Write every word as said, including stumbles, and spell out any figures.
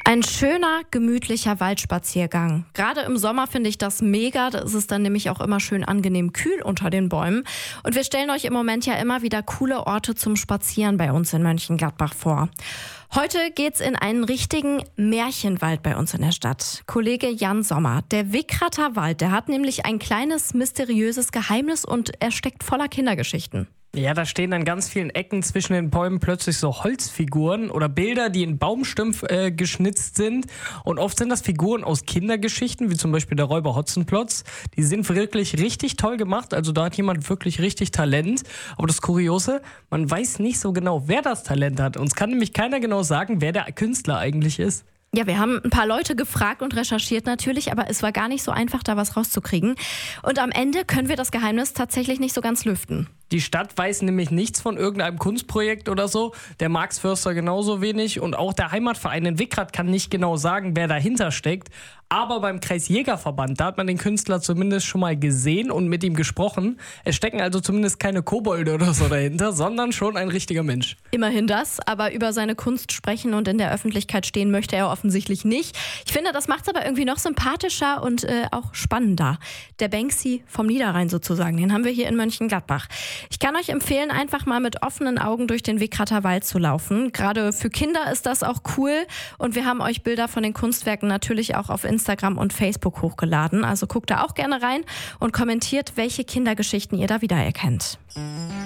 Ein schöner, gemütlicher Waldspaziergang. Gerade im Sommer finde ich das mega. Da ist es dann nämlich auch immer schön angenehm kühl unter den Bäumen. Und wir stellen euch im Moment ja immer wieder coole Orte zum Spazieren bei uns in Mönchengladbach vor. Heute geht's in einen richtigen Märchenwald bei uns in der Stadt. Kollege Jan Sommer, der Wickrater Wald, der hat nämlich ein kleines, mysteriöses Geheimnis und er steckt voller Kindergeschichten. Ja, da stehen an ganz vielen Ecken zwischen den Bäumen plötzlich so Holzfiguren oder Bilder, die in Baumstümpf äh, geschnitzt sind. Und oft sind das Figuren aus Kindergeschichten, wie zum Beispiel der Räuber Hotzenplotz. Die sind wirklich richtig toll gemacht, also da hat jemand wirklich richtig Talent. Aber das Kuriose, man weiß nicht so genau, wer das Talent hat. Uns kann nämlich keiner genau sagen, wer der Künstler eigentlich ist. Ja, wir haben ein paar Leute gefragt und recherchiert natürlich, aber es war gar nicht so einfach, da was rauszukriegen. Und am Ende können wir das Geheimnis tatsächlich nicht so ganz lüften. Die Stadt weiß nämlich nichts von irgendeinem Kunstprojekt oder so, der Marx-Förster genauso wenig und auch der Heimatverein in Wickrath kann nicht genau sagen, wer dahinter steckt. Aber beim Kreisjägerverband, da hat man den Künstler zumindest schon mal gesehen und mit ihm gesprochen. Es stecken also zumindest keine Kobolde oder so dahinter, sondern schon ein richtiger Mensch. Immerhin das, aber über seine Kunst sprechen und in der Öffentlichkeit stehen möchte er offensichtlich nicht. Ich finde, das macht es aber irgendwie noch sympathischer und äh, auch spannender. Der Banksy vom Niederrhein sozusagen, den haben wir hier in Mönchengladbach. Ich kann euch empfehlen, einfach mal mit offenen Augen durch den Wickrater Wald zu laufen. Gerade für Kinder ist das auch cool und wir haben euch Bilder von den Kunstwerken natürlich auch auf Instagram und Facebook hochgeladen. Also guckt da auch gerne rein und kommentiert, welche Kindergeschichten ihr da wiedererkennt.